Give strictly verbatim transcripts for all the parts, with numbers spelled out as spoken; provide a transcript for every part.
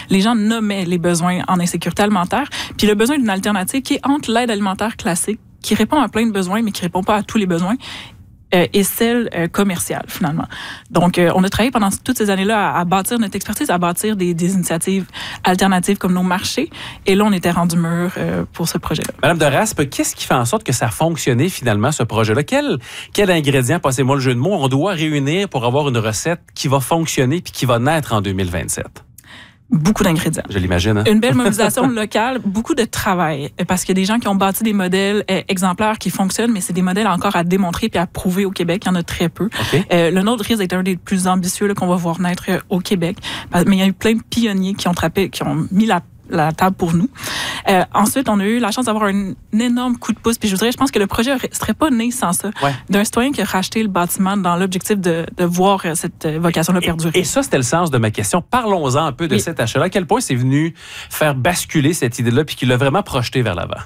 les gens nommaient les besoins en insécurité alimentaire, puis le besoin d'une alternative qui est entre l'aide alimentaire classique, qui répond à plein de besoins, mais qui répond pas à tous les besoins, Euh, et celle euh, commerciale, finalement. Donc, euh, on a travaillé pendant toutes ces années-là à, à bâtir notre expertise, à bâtir des, des initiatives alternatives comme nos marchés. Et là, on était rendu mûr euh, pour ce projet-là. Madame de Raspe, qu'est-ce qui fait en sorte que ça a fonctionné, finalement, ce projet-là? Quel, quel ingrédient, passez-moi le jeu de mots, on doit réunir pour avoir une recette qui va fonctionner puis qui va naître en deux mille vingt-sept? Beaucoup d'ingrédients. Je l'imagine. Hein? Une belle mobilisation locale, beaucoup de travail, parce qu'il y a des gens qui ont bâti des modèles euh, exemplaires qui fonctionnent, mais c'est des modèles encore à démontrer puis à prouver au Québec. Il y en a très peu. Okay. Euh, le nôtre risque d'être un des plus ambitieux là, qu'on va voir naître euh, au Québec. Mais il y a eu plein de pionniers qui ont, trappé, qui ont mis la la table pour nous. Euh, ensuite, on a eu la chance d'avoir un, un énorme coup de pouce. Puis je voudrais, je pense que le projet ne serait pas né sans ça. Ouais. D'un citoyen qui a racheté le bâtiment dans l'objectif de, de voir cette vocation-là perdurer. Et, et ça, c'était le sens de ma question. Parlons-en un peu de oui. cet achat-là. À quel point c'est venu faire basculer cette idée-là puis qu'il l'a vraiment projeté vers l'avant?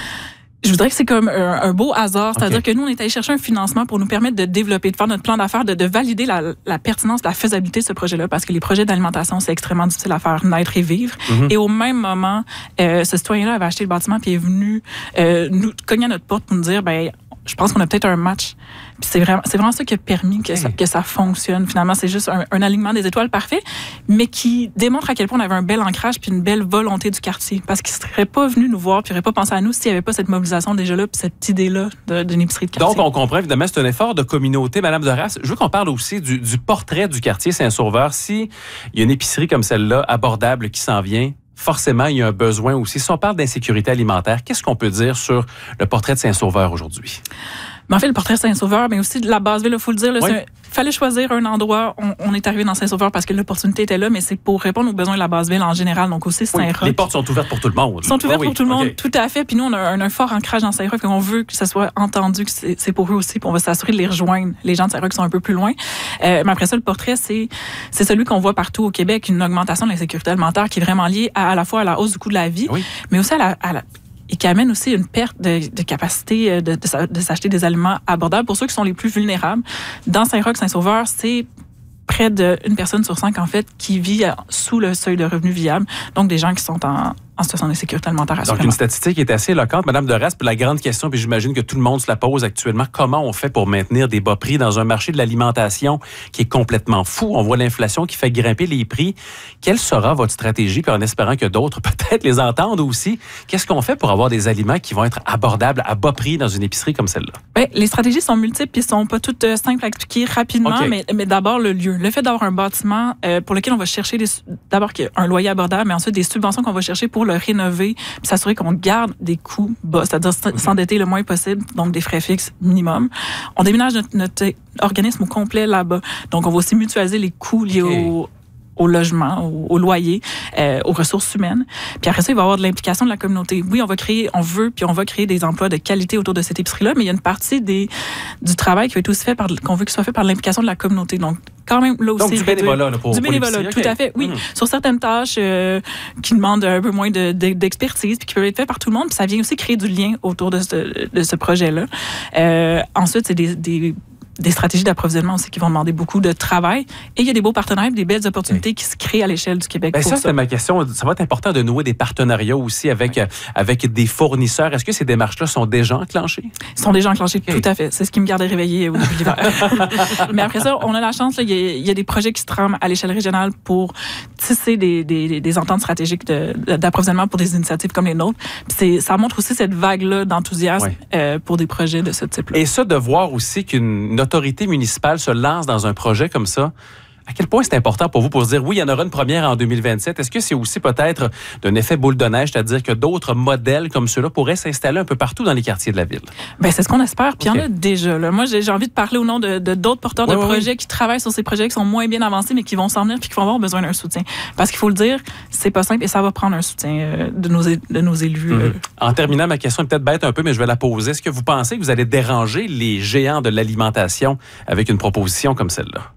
Je voudrais que c'est comme un, un beau hasard, c'est-à-dire okay. que nous, on est allé chercher un financement pour nous permettre de développer, de faire notre plan d'affaires, de, de valider la, la pertinence, la faisabilité de ce projet-là, parce que les projets d'alimentation, c'est extrêmement difficile à faire naître et vivre. Mm-hmm. Et au même moment, euh, ce citoyen-là avait acheté le bâtiment puis est venu euh, nous cogner à notre porte pour nous dire, ben, je pense qu'on a peut-être un match. Puis c'est vraiment, c'est vraiment ça qui a permis que, okay. ça, que ça fonctionne. Finalement, c'est juste un, un alignement des étoiles parfait, mais qui démontre à quel point on avait un bel ancrage puis une belle volonté du quartier. Parce qu'ils ne seraient pas venus nous voir puis ils n'auraient pas pensé à nous s'il n'y avait pas cette mobilisation déjà là puis cette idée-là de, d'une épicerie de quartier. Donc, on comprend évidemment, c'est un effort de communauté. Madame de Raspe, je veux qu'on parle aussi du, du portrait du quartier Saint-Sauveur. Si il y a une épicerie comme celle-là, abordable, qui s'en vient, forcément, il y a un besoin aussi. Si on parle d'insécurité alimentaire, qu'est-ce qu'on peut dire sur le portrait de Saint-Sauveur aujourd'hui? Mais en fait, le portrait de Saint-Sauveur, mais aussi de la Basse-Ville, il faut le dire, il oui. fallait choisir un endroit. On, on est arrivé dans Saint-Sauveur parce que l'opportunité était là, mais c'est pour répondre aux besoins de la Basse-Ville en général, donc aussi Saint-Roch. Oui, les portes sont ouvertes pour tout le monde. Sont ouvertes ah, oui. pour tout le monde, okay. tout à fait. Puis nous, on a un, un fort ancrage dans Saint-Roch, on veut que ça soit entendu, que c'est, c'est pour eux aussi, puis on va s'assurer de les rejoindre, les gens de Saint-Roch qui sont un peu plus loin. Euh, mais après ça, le portrait, c'est, c'est celui qu'on voit partout au Québec, une augmentation de l'insécurité alimentaire qui est vraiment liée à, à la fois à la hausse du coût de la vie, oui. mais aussi à la, à la et qui amène aussi une perte de, de capacité de, de, de s'acheter des aliments abordables pour ceux qui sont les plus vulnérables. Dans Saint-Roch, Saint-Sauveur, c'est près d'une personne sur cinq, en fait, qui vit sous le seuil de revenu viable. Donc, des gens qui sont en, en situation d'insécurité alimentaire. Donc, une statistique qui est assez éloquente. Madame de Raspe, la grande question, puis j'imagine que tout le monde se la pose actuellement, comment on fait pour maintenir des bas prix dans un marché de l'alimentation qui est complètement fou? On voit l'inflation qui fait grimper les prix. Quelle sera votre stratégie? Puis en espérant que d'autres peut-être les entendent aussi, qu'est-ce qu'on fait pour avoir des aliments qui vont être abordables à bas prix dans une épicerie comme celle-là? Bien, les stratégies sont multiples et ne sont pas toutes euh, simples à expliquer rapidement, okay. mais, mais d'abord le lieu. Le fait d'avoir un bâtiment euh, pour lequel on va chercher des, d'abord un loyer abordable, mais ensuite des subventions qu'on va chercher pour le rénover, puis s'assurer qu'on garde des coûts bas, c'est-à-dire s'endetter le moins possible, donc des frais fixes minimum. On déménage notre, notre organisme au complet là-bas. Donc, on va aussi mutualiser les coûts liés okay. au au logement, au, au loyer, euh, aux ressources humaines. Puis après ça, il va y avoir de l'implication de la communauté. Oui, on va créer, on veut, puis on va créer des emplois de qualité autour de cette épicerie-là, mais il y a une partie des, du travail qui va être aussi fait par, qu'on veut qu'il soit fait par l'implication de la communauté. Donc, quand même, là aussi... Donc, du bénévolat, là, pour Du bénévolat, tout okay. à fait, oui. Mmh. Sur certaines tâches euh, qui demandent un peu moins de, de, d'expertise, puis qui peuvent être faites par tout le monde, puis ça vient aussi créer du lien autour de ce, de ce projet-là. Euh, ensuite, c'est des... des des stratégies d'approvisionnement aussi qui vont demander beaucoup de travail. Et il y a des beaux partenaires, des belles opportunités oui. qui se créent à l'échelle du Québec. Ben pour ça, ça, c'est ma question. Ça va être important de nouer des partenariats aussi avec, oui. avec des fournisseurs. Est-ce que ces démarches-là sont déjà enclenchées? Ils sont déjà enclenchées, okay. tout à fait. C'est ce qui me gardait réveillée au début de l'hiver. Mais après ça, on a la chance, il y, y a des projets qui se trament à l'échelle régionale pour tisser des, des, des ententes stratégiques de, d'approvisionnement pour des initiatives comme les nôtres. Puis ça montre aussi cette vague-là d'enthousiasme oui. euh, pour des projets de ce type-là. Et ça, de voir aussi qu'une autorité municipale se lance dans un projet comme ça, à quel point c'est important pour vous pour se dire, oui, il y en aura une première en deux mille vingt-sept. Est-ce que c'est aussi peut-être d'un effet boule de neige, c'est-à-dire que d'autres modèles comme ceux-là pourraient s'installer un peu partout dans les quartiers de la ville? Bien, c'est ce qu'on espère. Puis okay. il y en a déjà. Là. Moi, j'ai, j'ai envie de parler au nom de, de d'autres porteurs oui, de projets oui. qui travaillent sur ces projets qui sont moins bien avancés, mais qui vont s'en venir puis qui vont avoir besoin d'un soutien. Parce qu'il faut le dire, c'est pas simple et ça va prendre un soutien euh, de, nos, de nos élus. Mm-hmm. Euh. En terminant, ma question est peut-être bête un peu, mais je vais la poser. Est-ce que vous pensez que vous allez déranger les géants de l'alimentation avec une proposition comme celle-là?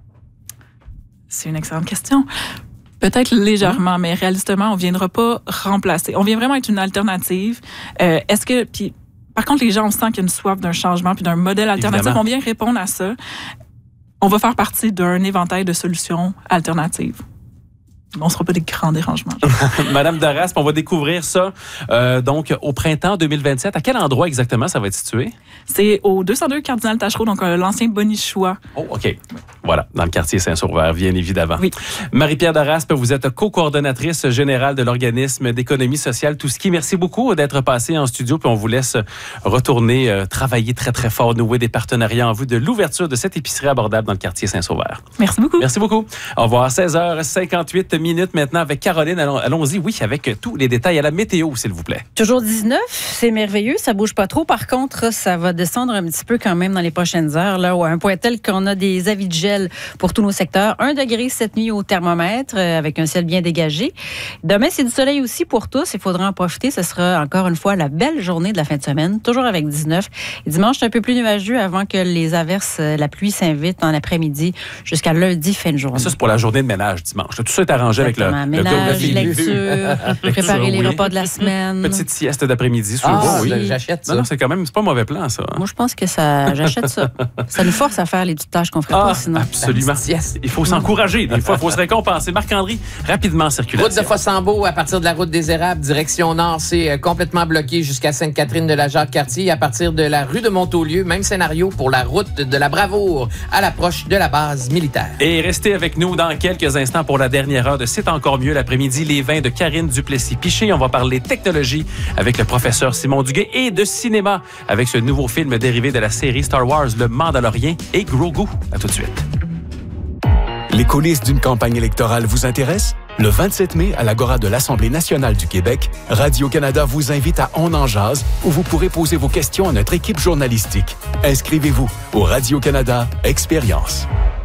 C'est une excellente question. Peut-être légèrement, mais réalistement, on ne viendra pas remplacer. On vient vraiment être une alternative. Euh, est-ce que... Puis, par contre, les gens, on sent qu'il y a une soif d'un changement puis d'un modèle alternatif. Évidemment. On vient répondre à ça. On va faire partie d'un éventail de solutions alternatives. On ne sera pas des grands dérangements. Madame de Raspe, on va découvrir ça euh, donc au printemps deux mille vingt-sept. À quel endroit exactement ça va être situé? C'est au deux cent deux Cardinal Taschereau, donc euh, l'ancien Bonichois. Oh, OK. Oui. Voilà, dans le quartier Saint-Sauveur, bien évidemment. Oui. Marie-Pierre de Raspe, vous êtes co-coordonnatrice générale de l'organisme d'économie sociale Touski. Merci beaucoup d'être passée en studio, puis on vous laisse retourner euh, travailler très, très fort, nouer des partenariats en vue de l'ouverture de cette épicerie abordable dans le quartier Saint-Sauveur. Merci beaucoup. Merci beaucoup. Au revoir. seize heures cinquante-huit minutes maintenant avec Caroline. Allons, allons-y, oui, avec tous les détails à la météo, s'il vous plaît. Toujours dix-neuf, c'est merveilleux, ça bouge pas trop. Par contre, ça va descendre un petit peu quand même dans les prochaines heures, là, à un point tel qu'on a des avis de gel pour tous nos secteurs. Un degré cette nuit au thermomètre, euh, avec un ciel bien dégagé. Demain, c'est du soleil aussi pour tous. Il faudra en profiter. Ce sera encore une fois la belle journée de la fin de semaine, toujours avec dix-neuf. Et dimanche, c'est un peu plus nuageux avant que les averses, la pluie s'invite en après-midi jusqu'à lundi, fin de journée. Ça, c'est pour la journée de ménage dimanche. Tout ça est arrangé Exactement. avec le, ménage, le lecture, préparer les oui. repas de la semaine. Petite sieste d'après-midi. Ah, souvent, oui. oui. J'achète ça. Non, non, c'est quand même, c'est pas un mauvais plan, ça. Moi, je pense que ça, j'achète ça. Ça nous force à faire les petites tâches qu'on ferait ah, pas sinon. Absolument. Il faut s'encourager. Des fois, il faut se récompenser. Marc-André, rapidement circulation. Route de Fossambeau, à partir de la route des Érables, direction nord, c'est complètement bloqué jusqu'à Sainte-Catherine de la Jacques-Cartier. À partir de la rue de Montaulieu, même scénario pour la route de la Bravoure, à l'approche de la base militaire. Et restez avec nous dans quelques instants pour la dernière heure de C'est encore mieux l'après-midi, les vins de Karine Duplessis-Piché. On va parler technologie avec le professeur Simon Duguay et de cinéma avec ce nouveau film dérivé de la série Star Wars, Le Mandalorien et Grogu. À tout de suite. Les coulisses d'une campagne électorale vous intéressent? Le vingt-sept mai, à l'Agora de l'Assemblée nationale du Québec, Radio-Canada vous invite à On en jase, où vous pourrez poser vos questions à notre équipe journalistique. Inscrivez-vous au Radio-Canada Expérience.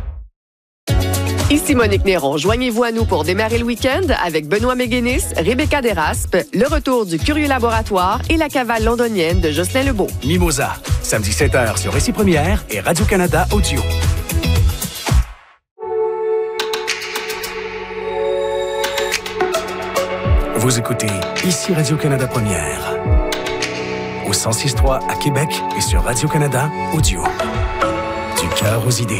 Ici Monique Néron. Joignez-vous à nous pour démarrer le week-end avec Benoît Méguénis, Rebecca Desraspes, le retour du Curieux Laboratoire et la cavale londonienne de Jocelyn Lebeau. Mimosa, samedi sept heures sur Récit Première et Radio-Canada Audio. Vous écoutez Ici Radio-Canada Première. Au cent six trois à Québec et sur Radio-Canada Audio. Du cœur aux idées.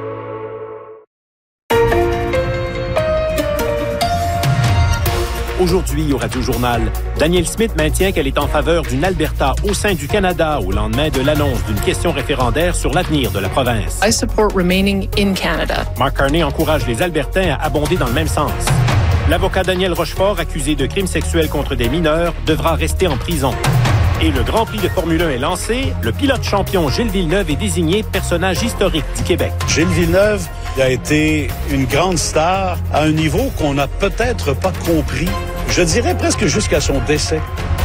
Aujourd'hui, au Radio-Journal, Danielle Smith maintient qu'elle est en faveur d'une Alberta au sein du Canada au lendemain de l'annonce d'une question référendaire sur l'avenir de la province. I support remaining in Canada. Mark Carney encourage les Albertains à abonder dans le même sens. L'avocat Daniel Rochefort, accusé de crimes sexuels contre des mineurs, devra rester en prison. Et le Grand Prix de Formule un est lancé. Le pilote champion Gilles Villeneuve est désigné personnage historique du Québec. Gilles Villeneuve a été une grande star à un niveau qu'on n'a peut-être pas compris, je dirais presque jusqu'à son décès.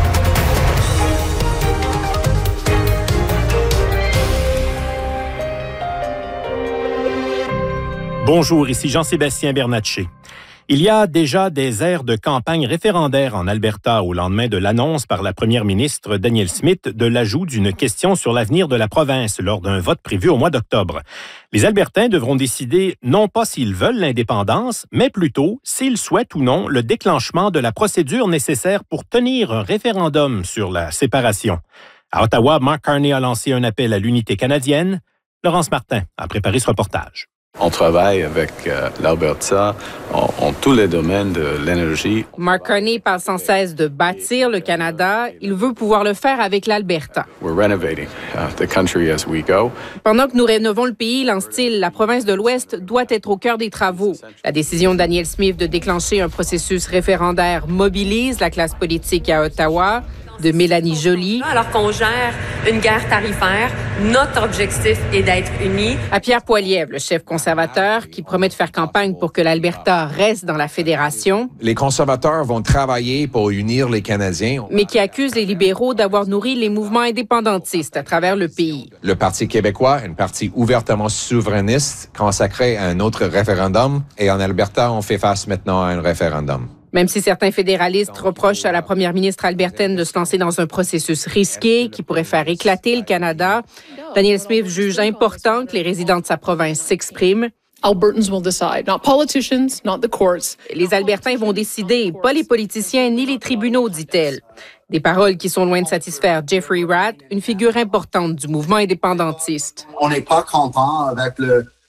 Bonjour, ici Jean-Sébastien Bernatchez. Il y a déjà des airs de campagne référendaire en Alberta au lendemain de l'annonce par la première ministre Danielle Smith de l'ajout d'une question sur l'avenir de la province lors d'un vote prévu au mois d'octobre. Les Albertains devront décider non pas s'ils veulent l'indépendance, mais plutôt s'ils souhaitent ou non le déclenchement de la procédure nécessaire pour tenir un référendum sur la séparation. À Ottawa, Mark Carney a lancé un appel à l'unité canadienne. Laurence Martin a préparé ce reportage. On travaille avec euh, l'Alberta en, en tous les domaines de l'énergie. Mark Carney parle sans cesse de bâtir le Canada. Il veut pouvoir le faire avec l'Alberta. We're renovating uh, the country as we go. Pendant que nous rénovons le pays, lance-t-il, la province de l'Ouest doit être au cœur des travaux. La décision de Danielle Smith de déclencher un processus référendaire mobilise la classe politique à Ottawa. De Mélanie Joly. Alors qu'on gère une guerre tarifaire, notre objectif est d'être unis. À Pierre Poilievre, le chef conservateur, qui promet de faire campagne pour que l'Alberta reste dans la fédération. Les conservateurs vont travailler pour unir les Canadiens. Mais qui accuse les libéraux d'avoir nourri les mouvements indépendantistes à travers le pays. Le Parti québécois, un parti ouvertement souverainiste, consacré à un autre référendum. Et en Alberta, on fait face maintenant à un référendum. Même si certains fédéralistes reprochent à la première ministre albertaine de se lancer dans un processus risqué qui pourrait faire éclater le Canada, Danielle Smith juge important que les résidents de sa province s'expriment. Albertans will decide, not politicians, not the courts. Les Albertains vont décider, pas les politiciens ni les tribunaux, dit-elle. Des paroles qui sont loin de satisfaire Jeffrey Ratt, une figure importante du mouvement indépendantiste. On n'est pas content avec le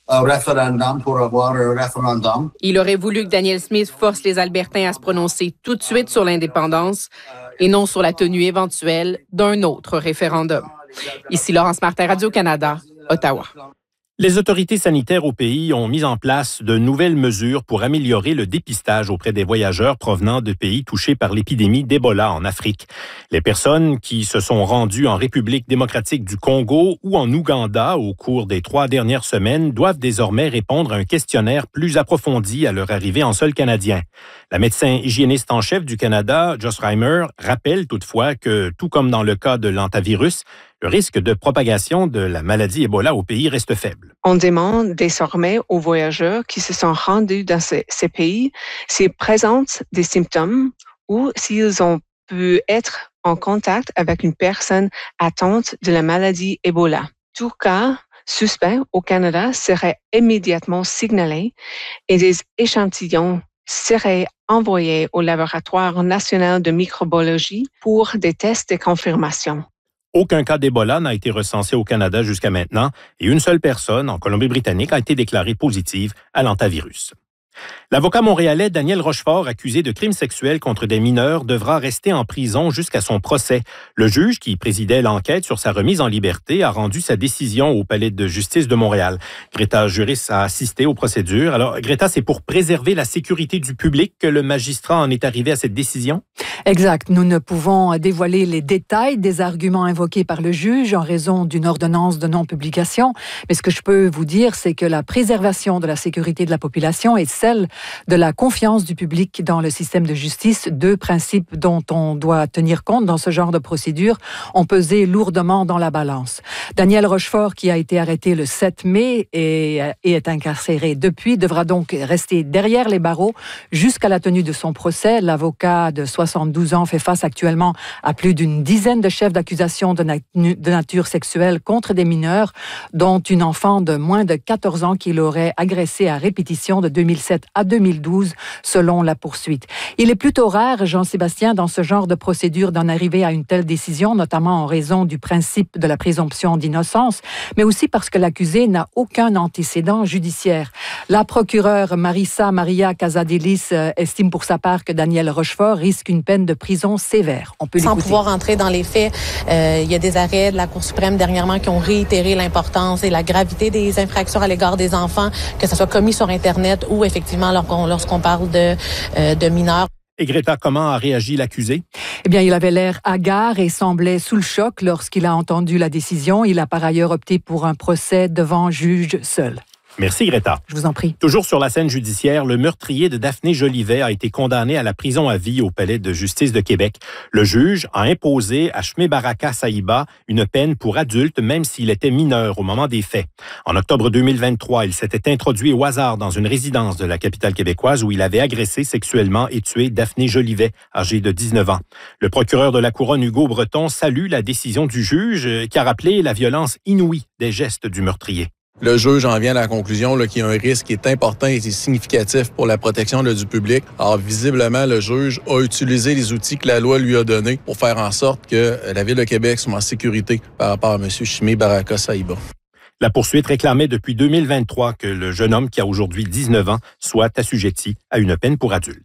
un référendum pour avoir un référendum. Il aurait voulu que Daniel Smith force les Albertains à se prononcer tout de suite sur l'indépendance et non sur la tenue éventuelle d'un autre référendum. Ici Laurence Martin, Radio-Canada, Ottawa. Les autorités sanitaires au pays ont mis en place de nouvelles mesures pour améliorer le dépistage auprès des voyageurs provenant de pays touchés par l'épidémie d'Ebola en Afrique. Les personnes qui se sont rendues en République démocratique du Congo ou en Ouganda au cours des trois dernières semaines doivent désormais répondre à un questionnaire plus approfondi à leur arrivée en sol canadien. La médecin hygiéniste en chef du Canada, Joss Reimer, rappelle toutefois que, tout comme dans le cas de l'hantavirus, le risque de propagation de la maladie Ebola au pays reste faible. On demande désormais aux voyageurs qui se sont rendus dans ces, ces pays s'ils présentent des symptômes ou s'ils ont pu être en contact avec une personne atteinte de la maladie Ebola. Tout cas suspect au Canada serait immédiatement signalé et des échantillons seraient envoyés au laboratoire national de microbiologie pour des tests de confirmation. Aucun cas d'Ebola n'a été recensé au Canada jusqu'à maintenant et une seule personne en Colombie-Britannique a été déclarée positive à l'hantavirus. L'avocat montréalais Daniel Rochefort, accusé de crimes sexuels contre des mineurs, devra rester en prison jusqu'à son procès. Le juge, qui présidait l'enquête sur sa remise en liberté, a rendu sa décision au Palais de justice de Montréal. Greta Juris a assisté aux procédures. Alors, Greta, c'est pour préserver la sécurité du public que le magistrat en est arrivé à cette décision? Exact. Nous ne pouvons dévoiler les détails des arguments invoqués par le juge en raison d'une ordonnance de non-publication. Mais ce que je peux vous dire, c'est que la préservation de la sécurité de la population est celle de la confiance du public dans le système de justice, deux principes dont on doit tenir compte dans ce genre de procédure, ont pesé lourdement dans la balance. Daniel Rochefort, qui a été arrêté le sept mai et, et est incarcéré depuis, devra donc rester derrière les barreaux jusqu'à la tenue de son procès. L'avocat de soixante-douze ans fait face actuellement à plus d'une dizaine de chefs d'accusation de, nat- de nature sexuelle contre des mineurs, dont une enfant de moins de quatorze ans qu'il aurait agressée à répétition de deux mille sept à deux mille douze, selon la poursuite. Il est plutôt rare, Jean-Sébastien, dans ce genre de procédure, d'en arriver à une telle décision, notamment en raison du principe de la présomption d'innocence, mais aussi parce que l'accusé n'a aucun antécédent judiciaire. La procureure Marissa Maria Casadelis estime pour sa part que Daniel Rochefort risque une peine de prison sévère. On peut Sans l'écouter. pouvoir entrer dans les faits, euh, il y a des arrêts de la Cour suprême dernièrement qui ont réitéré l'importance et la gravité des infractions à l'égard des enfants, que ce soit commis sur Internet ou effectivement lorsqu'on, lorsqu'on parle de, euh, de mineurs. Et Greta, comment a réagi l'accusé? Eh bien, il avait l'air hagard et semblait sous le choc lorsqu'il a entendu la décision. Il a par ailleurs opté pour un procès devant juge seul. Merci, Greta. Je vous en prie. Toujours sur la scène judiciaire, le meurtrier de Daphné Jolivet a été condamné à la prison à vie au Palais de justice de Québec. Le juge a imposé à Shmé Baraka Saïba une peine pour adulte, même s'il était mineur au moment des faits. En octobre deux mille vingt-trois, il s'était introduit au hasard dans une résidence de la capitale québécoise où il avait agressé sexuellement et tué Daphné Jolivet, âgée de dix-neuf ans. Le procureur de la Couronne, Hugo Breton, salue la décision du juge qui a rappelé la violence inouïe des gestes du meurtrier. Le juge en vient à la conclusion là, qu'il y a un risque qui est important et significatif pour la protection là, du public. Alors, visiblement, le juge a utilisé les outils que la loi lui a donnés pour faire en sorte que la Ville de Québec soit en sécurité par rapport à M. Shmé Baraka Saïba. La poursuite réclamait depuis deux mille vingt-trois que le jeune homme, qui a aujourd'hui dix-neuf ans, soit assujetti à une peine pour adulte.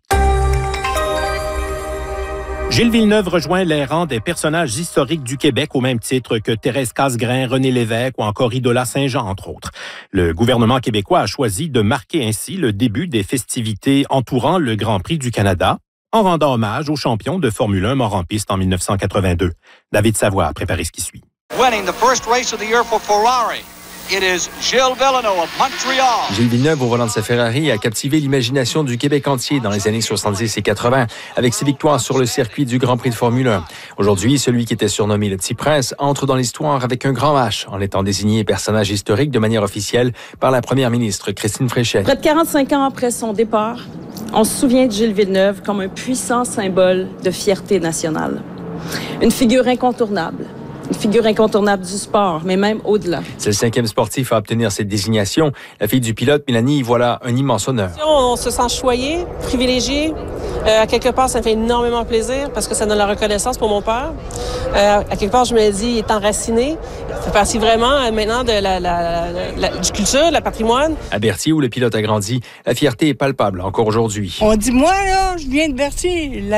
Gilles Villeneuve rejoint les rangs des personnages historiques du Québec au même titre que Thérèse Casgrain, René Lévesque ou encore Idola Saint-Jean, entre autres. Le gouvernement québécois a choisi de marquer ainsi le début des festivités entourant le Grand Prix du Canada en rendant hommage au champion de Formule un mort en piste en dix-neuf cent quatre-vingt-deux. David Savoie a préparé ce qui suit. Winning the first race of the year for Ferrari. It is Gilles Villeneuve of Montreal. Gilles Villeneuve, au volant de sa Ferrari, a captivé l'imagination du Québec entier dans les années soixante-dix et quatre-vingt, avec ses victoires sur le circuit du Grand Prix de Formule un. Aujourd'hui, celui qui était surnommé le Petit Prince entre dans l'histoire avec un grand H, en étant désigné personnage historique de manière officielle par la première ministre Christine Fréchette. Près de quarante-cinq ans après son départ, on se souvient de Gilles Villeneuve comme un puissant symbole de fierté nationale. Une figure incontournable. Une figure incontournable du sport, mais même au-delà. C'est le cinquième sportif à obtenir cette désignation. La fille du pilote, Mélanie, y voilà un immense honneur. On se sent choyé, privilégié. Euh, à quelque part, ça me fait énormément plaisir parce que ça donne la reconnaissance pour mon père. Euh, à quelque part, je me dis, il est enraciné. Ça fait partie vraiment euh, maintenant de la, la, la, la, du culture, de la patrimoine. À Berthier, où le pilote a grandi, la fierté est palpable encore aujourd'hui. On dit, moi, là, je viens de Berthier. La